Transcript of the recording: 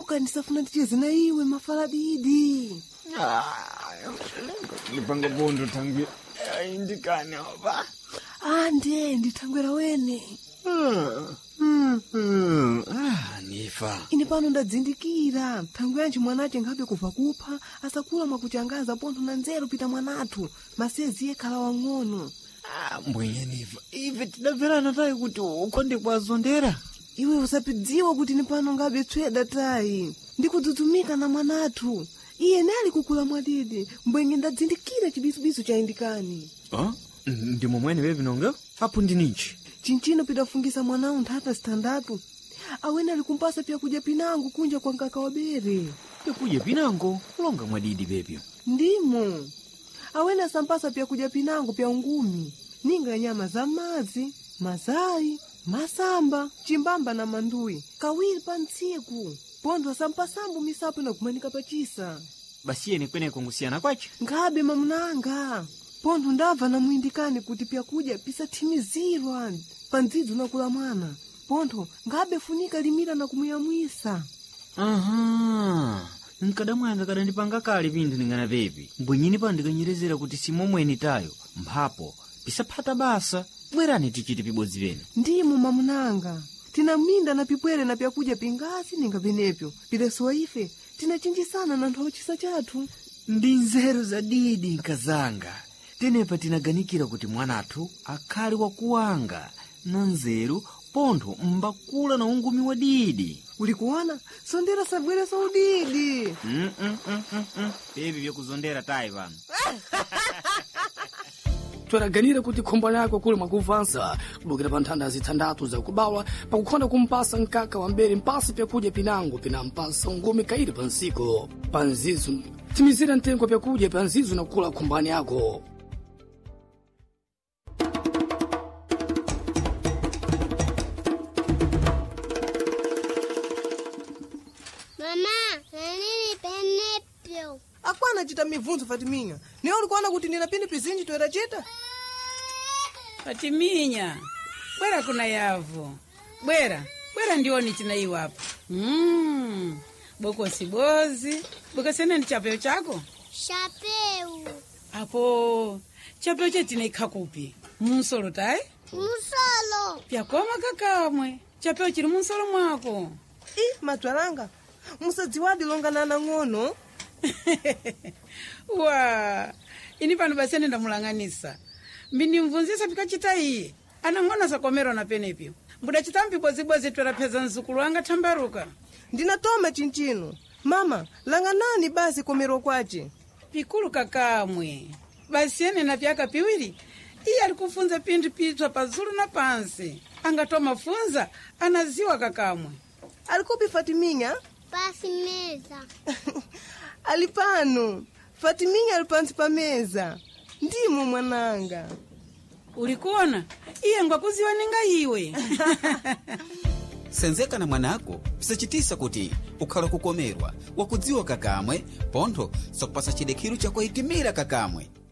Ukanisafuna ndicheze na iwe mafaradidi. Nipanga bondo tangu indikane oba. Ande nditangwera wene. Nifa. Ine pano ndadzindikira tangu yanji mwanache ngabe kuva kupha asakula mwakuchangaza pontho na nzeru pita mwanathu masezi yekhala wang'ono. Mbwenye Nifa. Ife tidabverana tayi kuti ukonde kwazondera. Iwe usapidziwa kuti ni pano ngabe tsweda tayi. Ndikudzudzumika na mwanathu. Iye nali kukula mwadidi. Mbwenye ndadzindikira chibisubisu cha indikani. Ndimo mwene bebi nonga? Apo ndinichi. Chinchino pidafungisa mwanao nthata standatu. Awene alikumpasa pya kuja pinango kunja kwa nkaka wa bere. Pya kuja pinango? Ulonga mwadidi bebi. Ndimo. Awene asampasa pya kuja pinango pya ungumi. Ninga nyama za mazi, mazai, masamba, chimbamba na mandui. Kawiri pa ntsiku. Pondo asampasambu misapo na kumanika pachisa. Basi yene kwene kongusiyana kwachi? Ngabe mamunanga. Pondo ndava na muindikani kuti pya kuja pisa timizirwa. Panzidzo na kula mwana. Pondo ngabe funika limira na kumuyamwisa. Nkadamwanga kada ndipanga kali pindu ningana bebi. Mbwenyini pa ndikanyerezera kuti simomweni tayo. Mphapo. Pisapata basa. Bwerani tichiti pibodzi bene. Ndimo mamunanga. Tina minda na pipwere na pyakuja pingasi ninga benepyo. Pilesowa ife. Tina chinjisana na nthawo chisa chathu. Ndi nzeru za didi nkazanga. Tenepa tinaganikira kuti mwanathu akhali wakuwanga. Na nzeru pontho mbakula na ungumi wa didi. Ulikuwana? Sondera sabwere sa udidi. Bebi vyakuzondera tayi vanu. Twaraganira kuti khombo lako kuli mwakuvansa kulukira pa nthanda zithandatu zakubawa pakukhonda kumpasa nkaka wa mbere mpasi pyakudya pinango pinampasa ungumi kairi pa nsiku pa nzizu timizira ntengo pyakudya pa nzizu na kukula khombani yako. Mama, nini penepyo? Akwana chita mivunzo Fatiminya. Niyo ulikuwana kuti nina pini pizinji tuwera chita? Fatiminya, bwera kuna yavo. Bwera ndioni china iwapo. Boko sibozi. Boko sene ni chapeo chako? Chapeu. Apo, chapeo chetina ikakupi. Munsolo tai? Munsolo. Pyakoma kakamwe. Chapeo chiri munsolo mwako. Matwaranga. Musadziwadi longana na ng'ono. Wa, ini pano basene ndamulanganisa. Mbindi mvunzisa pikachita iye. Anang'ona sakomero na penepyo. Mbuda chitambi bozi twera peza nzukulu anga tambaruka. Ndinatoma chinchino. Mama, langanani basi komero kwache. Pikulu kakamwe. Basiene na pyaka piwiri. Iye alikufunza pindu pitwa pazulu na pansi. Angatoma funza, anaziwa kakamwe. Alikupi Fatiminya? Pasi meza. Alipano. Fatiminya alipansi pa meza. Ndimo mwananga. Ulikuona? Iye ngwakuziwa ninga iwe. Senzeka na mwanako, pisachitisa kuti ukhala kukomerwa. Wakudziwa kakamwe, pontho sakupasa chidekiru cha kuhitimira kakamwe.